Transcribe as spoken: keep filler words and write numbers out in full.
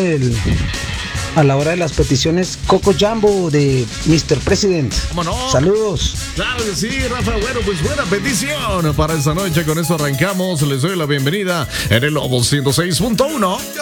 el, a la hora de las peticiones, Coco Jambo de mister President. ¿Cómo no? Saludos. Claro que sí, Rafa. Bueno, pues buena petición para esta noche. Con eso arrancamos. Les doy la bienvenida en el Lobo ciento seis punto uno.